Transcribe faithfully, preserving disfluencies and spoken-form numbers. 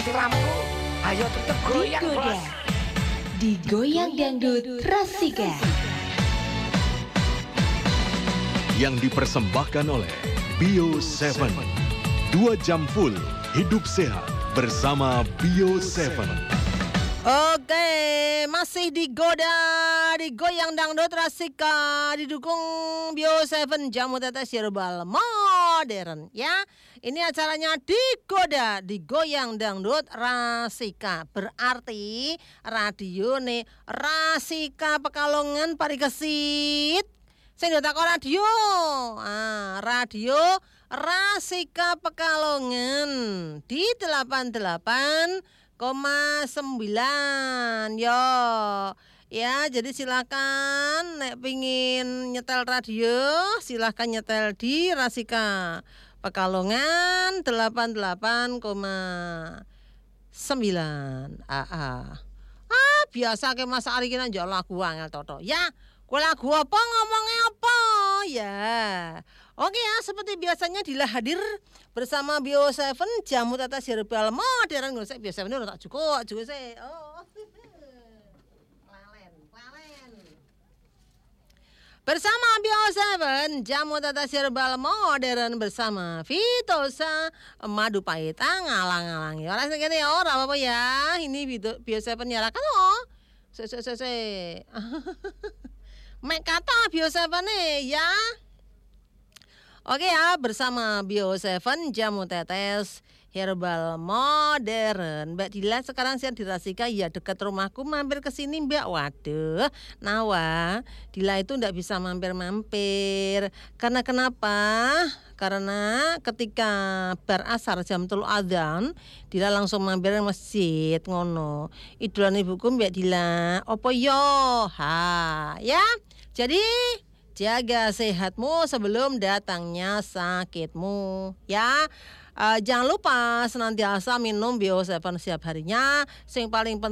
siramu. Ayo tetep goyang, Digoda. Bos. Digoyang dangdut Rasika. Yang dipersembahkan oleh Bio tujuh. Dua jam full hidup sehat bersama Bio tujuh. Oke, masih digoda, digoyang dangdut Rasika, didukung Bio tujuh jamu tetes herbal modern ya. Ini acaranya digoda, digoyang dangdut Rasika. Berarti radio nih Rasika Pekalongan Parikesit. Sing tak radio. Ah, radio Rasika Pekalongan di delapan puluh delapan koma sembilan yo ya, jadi silakan nek pingin nyetel radio silakan nyetel di Rasika Pekalongan delapan puluh delapan koma sembilan. Ah, ah. ah biasa ke Mas Ari kena njok lagu angel toto ya. Kue lagu apa ngomongnya apa ya. Oke ya, seperti biasanya Dila hadir bersama Bio tujuh jamu tetes herbal modern. Saya Bio tujuh ini tak cukup juga saya. Oh. Lalen, lalen. Bersama Bio tujuh jamu tetes herbal modern bersama Vitosa madu pahit ngalang-ngalangi. Orang segini ora apa-apa ya. Ini Bio tujuh nyalakan oh. Se se se se. Mek kata Bio tujuh nih ya. Oke ya, bersama Bio tujuh jamu tetes herbal modern. Mbak Dila sekarang saya di Rasika ya, dekat rumahku, mampir ke sini Mbak. Waduh, Nawa, Dila itu ndak bisa mampir-mampir. Karena kenapa? Karena ketika bar asar jam telu adzan, Dila langsung mampir ke masjid ngono. Idolan ibuku Mbak Dila. Opo yo? Ha, ya. Jadi jaga sehatmu sebelum datangnya sakitmu ya. Uh, jangan lupa senantiasa minum Bio tujuh setiap harinya. Yang paling penting